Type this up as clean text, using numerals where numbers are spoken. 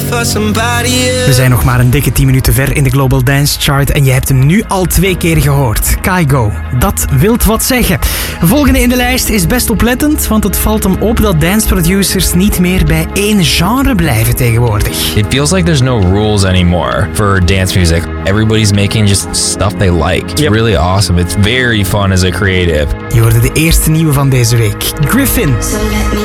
for somebody else. We zijn nog maar een dikke 10 minuten ver in de Global Dance Chart en je hebt hem nu al 2 keer gehoord. Kygo, dat wilt wat zeggen. Volgende in de lijst is best oplettend, want het valt hem op dat danceproducers niet meer bij één genre blijven tegenwoordig. It feels like there's no rules anymore for dance music. Everybody's making just stuff they like. It's really awesome. It's very fun as a creative. Je hoorde de eerste nieuwe van deze week. Griffin. So let me